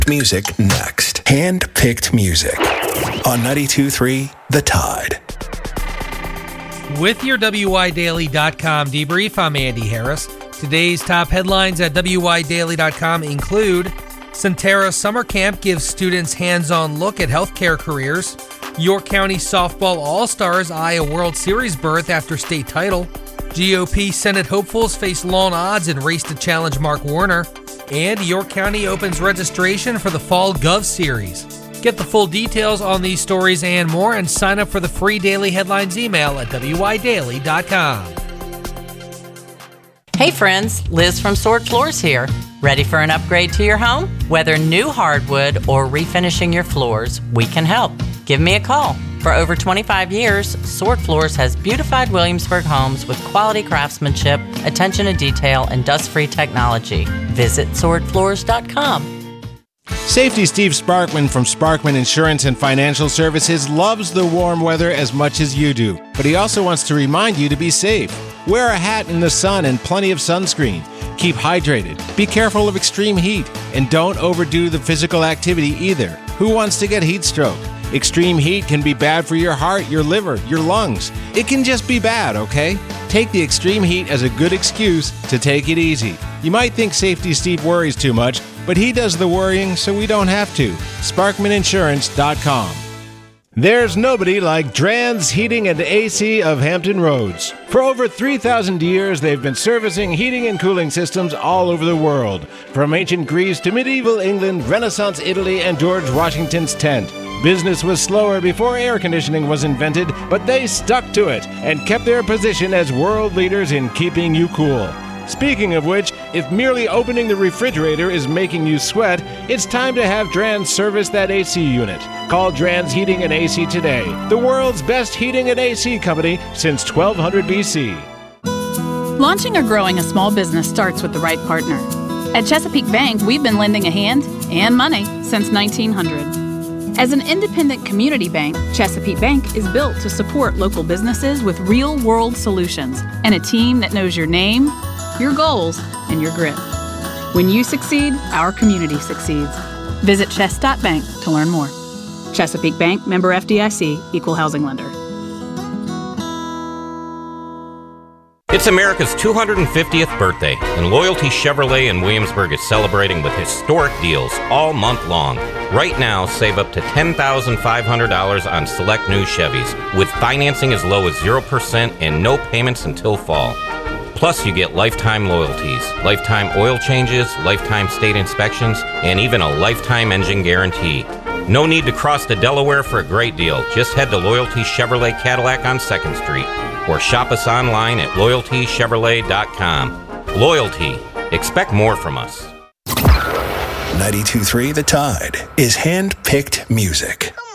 Music next. Hand-picked music on 92.3 The Tide. With your WYDaily.com debrief, I'm Andy Harris. Today's top headlines at WYDaily.com include Centerra Summer Camp gives students hands-on look at healthcare careers. York County Softball All-Stars eye a World Series berth after state title. GOP Senate hopefuls face long odds in race to challenge Mark Warner. And York County opens registration for the Fall Gov Series. Get the full details on these stories and more and sign up for the free daily headlines email at WYDaily.com. Hey friends, Liz from Sword Floors here. Ready for an upgrade to your home? Whether new hardwood or refinishing your floors, we can help. Give me a call. For over 25 years, Sword Floors has beautified Williamsburg homes with quality craftsmanship, attention to detail, and dust-free technology. Visit swordfloors.com. Safety Steve Sparkman from Sparkman Insurance and Financial Services loves the warm weather as much as you do, but he also wants to remind you to be safe. Wear a hat in the sun and plenty of sunscreen. Keep hydrated. Be careful of extreme heat. And don't overdo the physical activity either. Who wants to get heat stroke? Extreme heat can be bad for your heart, your liver, your lungs. It can just be bad, okay? Take the extreme heat as a good excuse to take it easy. You might think Safety Steve worries too much, but he does the worrying so we don't have to. SparkmanInsurance.com. There's nobody like Drans Heating and AC of Hampton Roads. For over 3,000 years, they've been servicing heating and cooling systems all over the world. From ancient Greece to medieval England, Renaissance Italy, and George Washington's tent. Business was slower before air conditioning was invented, but they stuck to it and kept their position as world leaders in keeping you cool. Speaking of which, if merely opening the refrigerator is making you sweat, it's time to have Drans service that AC unit. Call Drans Heating and AC today, the world's best heating and AC company since 1200 BC. Launching or growing a small business starts with the right partner. At Chesapeake Bank, we've been lending a hand and money since 1900. As an independent community bank, Chesapeake Bank is built to support local businesses with real-world solutions and a team that knows your name, your goals, and your grit. When you succeed, our community succeeds. Visit chess.bank to learn more. Chesapeake Bank, member FDIC, equal housing lender. It's America's 250th birthday, and Loyalty Chevrolet in Williamsburg is celebrating with historic deals all month long. Right now, save up to $10,500 on select new Chevys, with financing as low as 0% and no payments until fall. Plus, you get lifetime loyalties, lifetime oil changes, lifetime state inspections, and even a lifetime engine guarantee. No need to cross the Delaware for a great deal. Just head to Loyalty Chevrolet Cadillac on 2nd Street or shop us online at loyaltychevrolet.com. Loyalty. Expect more from us. 92.3 The Tide is hand-picked music.